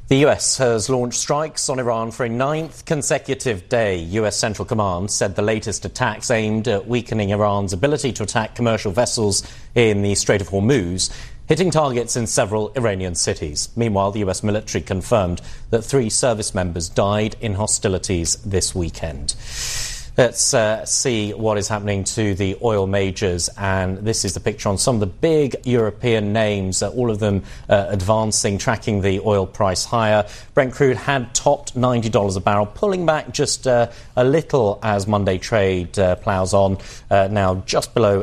The US has launched strikes on Iran for a ninth consecutive day. US Central Command said the latest attacks aimed at weakening Iran's ability to attack commercial vessels in the Strait of Hormuz, hitting targets in several Iranian cities. Meanwhile, the US military confirmed that 3 service members died in hostilities this weekend. Let's see what is happening to the oil majors, and this is the picture on some of the big European names, all of them advancing, tracking the oil price higher. Brent crude had topped $90 a barrel, pulling back just a little as Monday trade ploughs on, now just below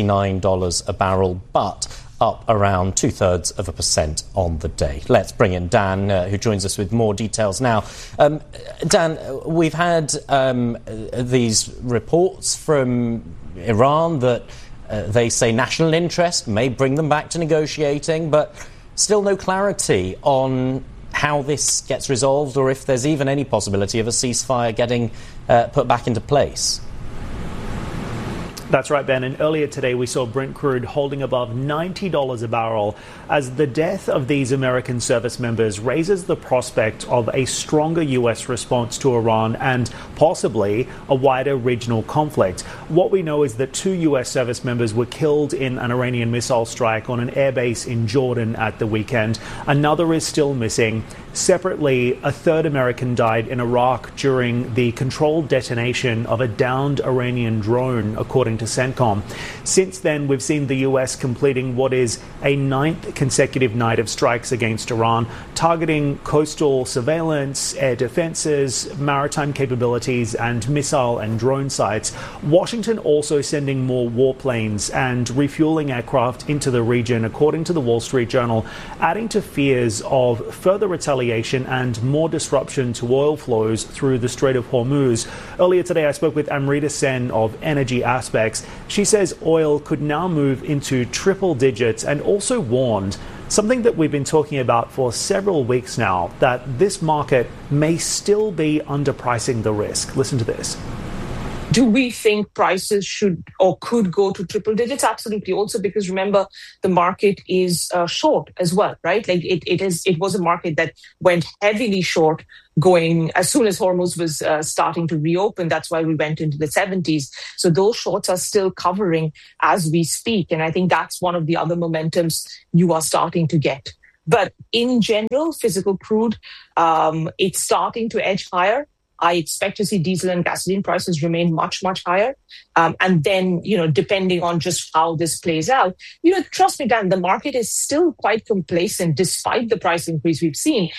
$89 a barrel, but up around 0.2% on the day. Let's bring in Dan, who joins us with more details now. Dan, we've had these reports from Iran that they say national interest may bring them back to negotiating, but still no clarity on how this gets resolved or if there's even any possibility of a ceasefire getting put back into place. That's right, Ben. And earlier today, we saw Brent crude holding above $90 a barrel as the death of these American service members raises the prospect of a stronger U.S. response to Iran and possibly a wider regional conflict. What we know is that 2 U.S. service members were killed in an Iranian missile strike on an airbase in Jordan at the weekend. Another is still missing. Separately, a 3rd American died in Iraq during the controlled detonation of a downed Iranian drone, according to CENTCOM. Since then, we've seen the U.S. completing what is a 9th consecutive night of strikes against Iran, targeting coastal surveillance, air defenses, maritime capabilities, and missile and drone sites. Washington also sending more warplanes and refueling aircraft into the region, according to the Wall Street Journal, adding to fears of further retaliation and more disruption to oil flows through the Strait of Hormuz. Earlier today, I spoke with Amrita Sen of Energy Aspects. She says oil could now move into triple digits and also warned something that we've been talking about for several weeks now, that this market may still be underpricing the risk. Listen to this. Do we think prices should or could go to triple digits? Absolutely. Also, because remember, the market is short as well, right? Like it was a market that went heavily short going as soon as Hormuz was starting to reopen. That's why we went into the 70s. So those shorts are still covering as we speak. And I think that's one of the other momentums you are starting to get. But in general, physical crude, it's starting to edge higher. I expect to see diesel and gasoline prices remain much, much higher. And then, depending on just how this plays out, trust me, Dan, the market is still quite complacent despite the price increase we've seen.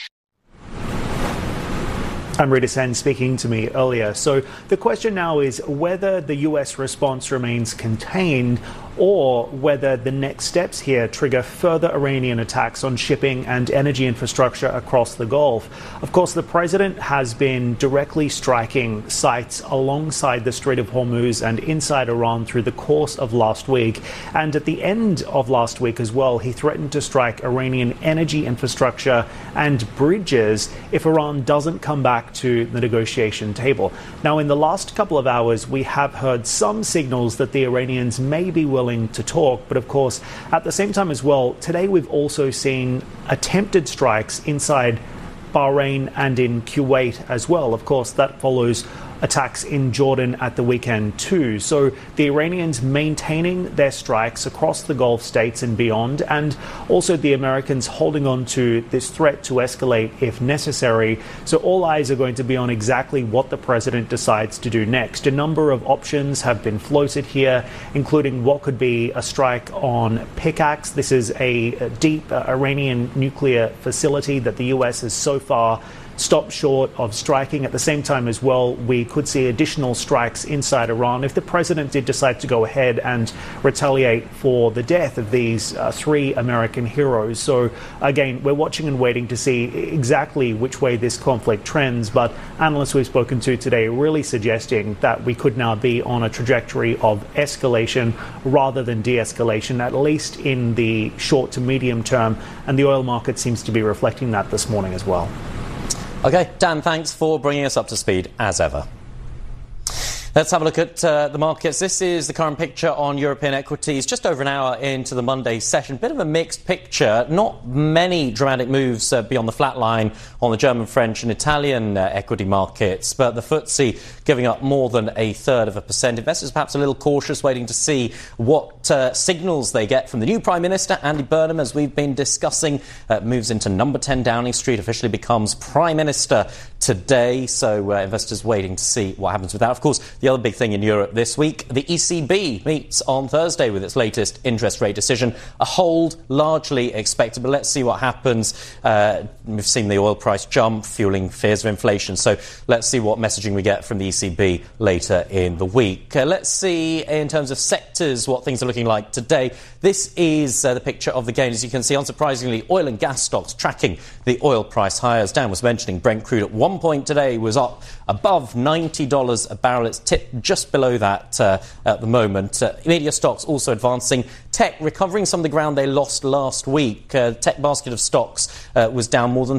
Amrita Sen speaking to me earlier. So the question now is whether the U.S. response remains contained or whether the next steps here trigger further Iranian attacks on shipping and energy infrastructure across the Gulf. Of course, the president has been directly striking sites alongside the Strait of Hormuz and inside Iran through the course of last week. And at the end of last week as well, he threatened to strike Iranian energy infrastructure and bridges if Iran doesn't come back to the negotiation table. Now, in the last couple of hours, we have heard some signals that the Iranians may be willing to talk. But of course, at the same time as well, today we've also seen attempted strikes inside Bahrain and in Kuwait as well. Of course, that follows attacks in Jordan at the weekend too. So the Iranians maintaining their strikes across the Gulf states and beyond, and also the Americans holding on to this threat to escalate if necessary. So all eyes are going to be on exactly what the president decides to do next. A number of options have been floated here, including what could be a strike on Pickaxe. This is a deep Iranian nuclear facility that the U.S. has so far stopped short of striking. At the same time as well, we could see additional strikes inside Iran if the president did decide to go ahead and retaliate for the death of these 3 American heroes. So again, we're watching and waiting to see exactly which way this conflict trends, but analysts we've spoken to today really suggesting that we could now be on a trajectory of escalation rather than de-escalation, at least in the short to medium term, and the oil market seems to be reflecting that this morning as well. OK, Dan, thanks for bringing us up to speed, as ever. Let's have a look at the markets. This is the current picture on European equities, just over an hour into the Monday session. Bit of a mixed picture. Not many dramatic moves beyond the flat line on the German, French and Italian equity markets, but the FTSE giving up more than 0.33%. Investors perhaps a little cautious, waiting to see what signals they get from the new Prime Minister, Andy Burnham, as we've been discussing. Moves into number 10 Downing Street, officially becomes Prime Minister today, so investors waiting to see what happens with that. Of course, the other big thing in Europe this week, the ECB meets on Thursday with its latest interest rate decision. A hold largely expected, but let's see what happens. We've seen the oil price jump, fueling fears of inflation, so let's see what messaging we get from the ECB later in the week. Let's see, in terms of sectors, what things are looking like today. This is the picture of the gain. As you can see, unsurprisingly, oil and gas stocks tracking the oil price higher. As Dan was mentioning, Brent crude at one point today was up above $90 a barrel. It's tipped just below that at the moment. Media stocks also advancing. Tech recovering some of the ground they lost last week. Tech basket of stocks was down more than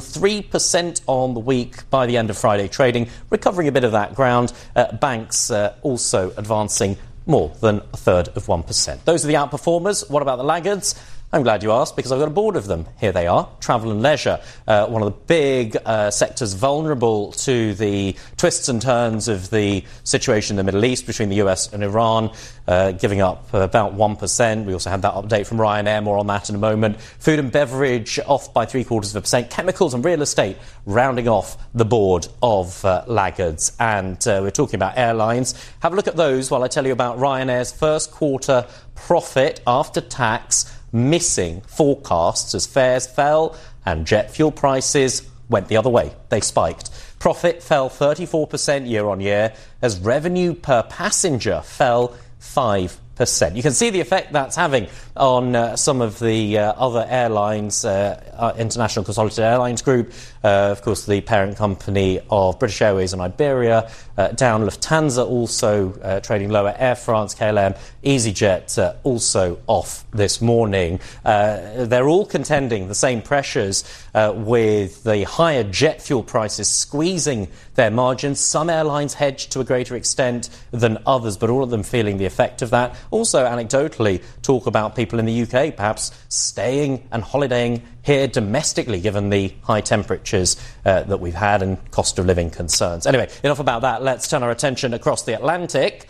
3% on the week by the end of Friday trading, recovering a bit of that ground. Banks also advancing more than a third of 1%. Those are the outperformers. What about the laggards? I'm glad you asked, because I've got a board of them. Here they are. Travel and leisure, one of the big sectors vulnerable to the twists and turns of the situation in the Middle East between the US and Iran, giving up about 1%. We also had that update from Ryanair, more on that in a moment. Food and beverage off by 0.75%. Chemicals and real estate rounding off the board of laggards. And we're talking about airlines. Have a look at those while I tell you about Ryanair's first quarter profit after tax, missing forecasts as fares fell and jet fuel prices went the other way. They spiked. Profit fell 34% year on year as revenue per passenger fell 5%. You can see the effect that's having on some of the other airlines, International Consolidated Airlines Group, of course the parent company of British Airways and Iberia, down. Lufthansa also trading lower. Air France, KLM, EasyJet also off this morning. They're all contending the same pressures with the higher jet fuel prices squeezing their margins. Some airlines hedged to a greater extent than others, but all of them feeling the effect of that. Also, anecdotally, talk about people in the UK perhaps staying and holidaying here domestically, given the high temperatures that we've had and cost of living concerns. Anyway, enough about that. Let's turn our attention across the Atlantic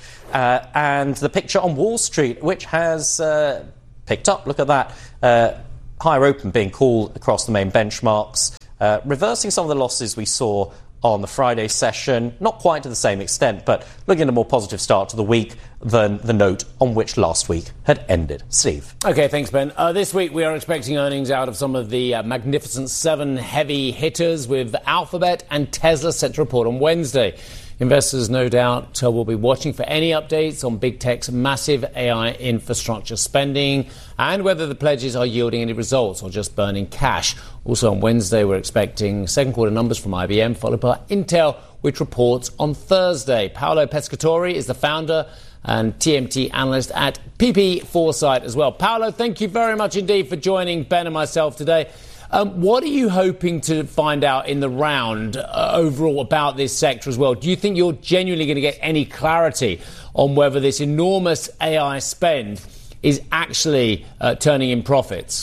and the picture on Wall Street, which has picked up. Look at that. Higher open being called across the main benchmarks, reversing some of the losses we saw on the Friday session, not quite to the same extent, but looking at a more positive start to the week than the note on which last week had ended. Steve. OK, thanks, Ben. This week we are expecting earnings out of some of the Magnificent Seven heavy hitters, with Alphabet and Tesla set to report on Wednesday. Investors, no doubt, will be watching for any updates on big tech's massive AI infrastructure spending and whether the pledges are yielding any results or just burning cash. Also on Wednesday, we're expecting second quarter numbers from IBM, followed by Intel, which reports on Thursday. Paolo Pescatori is the founder and TMT analyst at PP Foresight as well. Paolo, thank you very much indeed for joining Ben and myself today. What are you hoping to find out in the round overall about this sector as well? Do you think you're genuinely going to get any clarity on whether this enormous AI spend is actually turning in profits?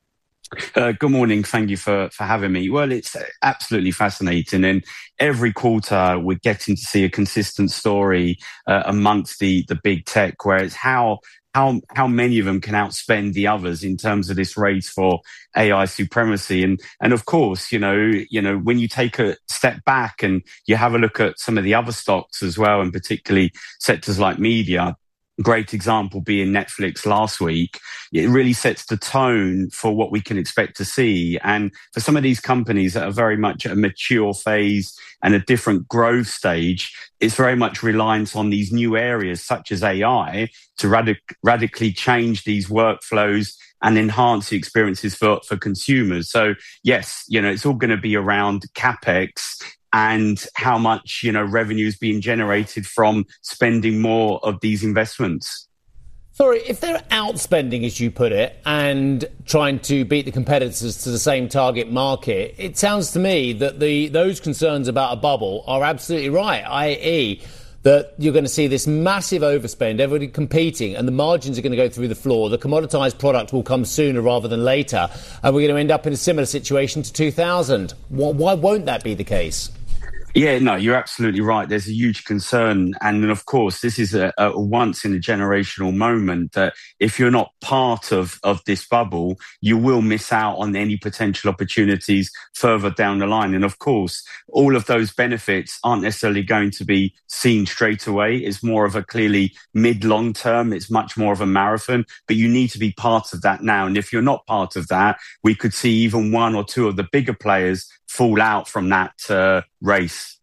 Good morning. Thank you for having me. Well, it's absolutely fascinating. And every quarter, we're getting to see a consistent story amongst the big tech, where it's how many of them can outspend the others in terms of this race for AI supremacy. And of course, you know, when you take a step back and you have a look at some of the other stocks as well, and particularly sectors like media, great example being Netflix last week, it really sets the tone for what we can expect to see. And for some of these companies that are very much at a mature phase and a different growth stage, it's very much reliant on these new areas such as AI to radically change these workflows and enhance the experiences for consumers. So yes, you know, it's all going to be around CapEx and how much, you know, revenue is being generated from spending more of these investments. Sorry, if they're outspending, as you put it, and trying to beat the competitors to the same target market, it sounds to me that those concerns about a bubble are absolutely right, i.e., that you're going to see this massive overspend, everybody competing, and the margins are going to go through the floor. The commoditized product will come sooner rather than later, and we're going to end up in a similar situation to 2000. Why won't that be the case? Yeah, no, you're absolutely right. There's a huge concern. And of course, this is a once in a generational moment that if you're not part of this bubble, you will miss out on any potential opportunities further down the line. And of course, all of those benefits aren't necessarily going to be seen straight away. It's more of a clearly mid-long term. It's much more of a marathon, but you need to be part of that now. And if you're not part of that, we could see even one or two of the bigger players fall out from that race.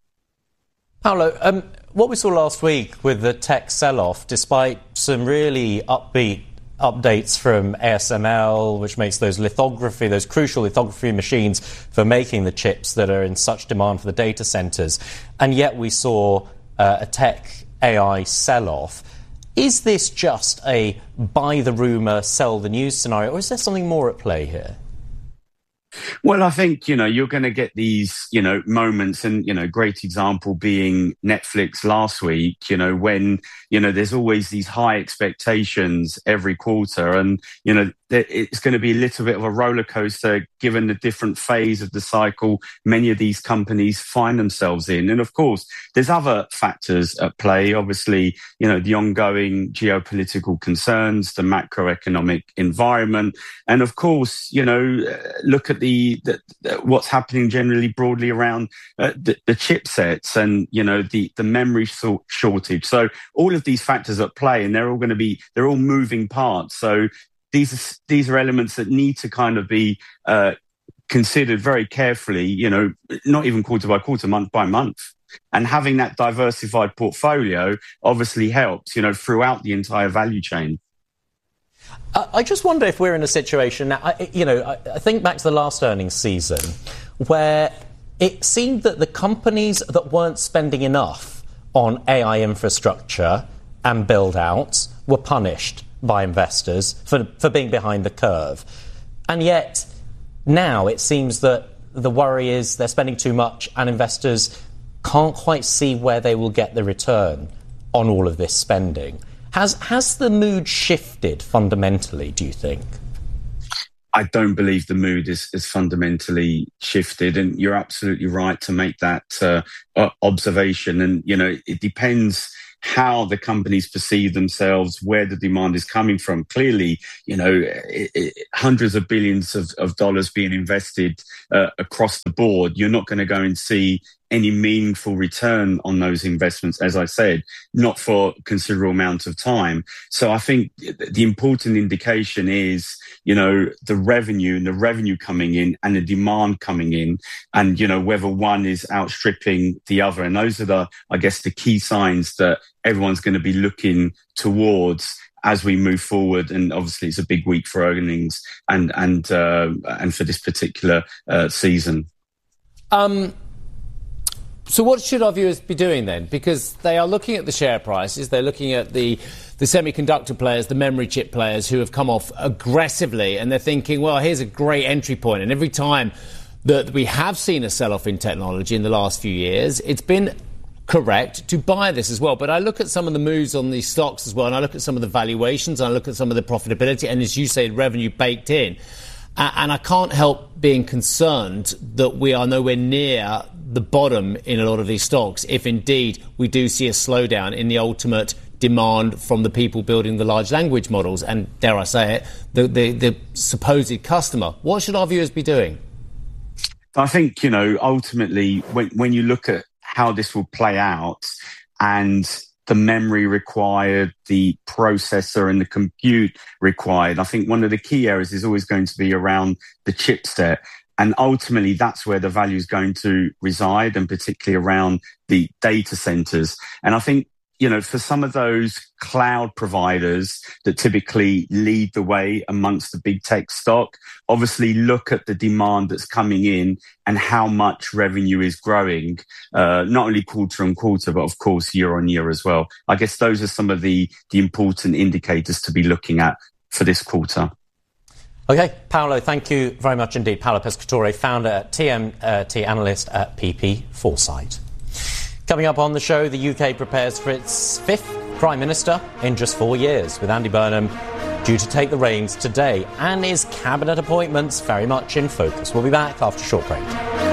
Paolo, what we saw last week with the tech sell-off, despite some really upbeat updates from ASML, which makes those crucial lithography machines for making the chips that are in such demand for the data centers, and yet we saw a tech AI sell-off. Is this just a buy the rumour, sell the news scenario, or is there something more at play here? Well, I think, you're going to get these, moments and, great example being Netflix last week, when, there's always these high expectations every quarter and, it's going to be a little bit of a roller coaster given the different phase of the cycle many of these companies find themselves in. And of course, there's other factors at play. Obviously, the ongoing geopolitical concerns, the macroeconomic environment. And of course, look at what's happening generally broadly around the chipsets and, the memory shortage. So all of these factors at play, and they're all moving parts. So these are elements that need to kind of be considered very carefully, not even quarter by quarter, month by month. And having that diversified portfolio obviously helps, throughout the entire value chain. I just wonder if we're in a situation now, I think back to the last earnings season where it seemed that the companies that weren't spending enough on AI infrastructure and build-outs were punished by investors for being behind the curve. And yet now it seems that the worry is they're spending too much and investors can't quite see where they will get the return on all of this spending. Has the mood shifted fundamentally, do you think? I don't believe the mood is fundamentally shifted, and you're absolutely right to make that observation. And, it depends how the companies perceive themselves, where the demand is coming from. Clearly, hundreds of billions of dollars being invested across the board. You're not going to go and see any meaningful return on those investments, as I said, not for a considerable amount of time. So I think the important indication is, the revenue coming in and the demand coming in and, whether one is outstripping the other. And those are the key signs that everyone's going to be looking towards as we move forward. And obviously it's a big week for earnings and for this particular season. So what should our viewers be doing then? Because they are looking at the share prices, they're looking at the semiconductor players, the memory chip players who have come off aggressively, and they're thinking, well, here's a great entry point. And every time that we have seen a sell-off in technology in the last few years, it's been correct to buy this as well. But I look at some of the moves on these stocks as well, and I look at some of the valuations, and I look at some of the profitability, and as you say, revenue baked in. And I can't help being concerned that we are nowhere near the bottom in a lot of these stocks, if indeed we do see a slowdown in the ultimate demand from the people building the large language models and, dare I say it, the supposed customer. What should our viewers be doing? I think, ultimately, when you look at how this will play out and the memory required, the processor and the compute required, I think one of the key areas is always going to be around the chipset. And ultimately, that's where the value is going to reside, and particularly around the data centers. And I think, for some of those cloud providers that typically lead the way amongst the big tech stock, obviously look at the demand that's coming in and how much revenue is growing, not only quarter on quarter, but of course year on year as well. I guess those are some of the important indicators to be looking at for this quarter. Okay, Paolo, thank you very much indeed. Paolo Pescatore, founder, TMT analyst at PP Foresight. Coming up on the show, the UK prepares for its 5th Prime Minister in just 4 years, with Andy Burnham due to take the reins today. And is cabinet appointments very much in focus? We'll be back after a short break.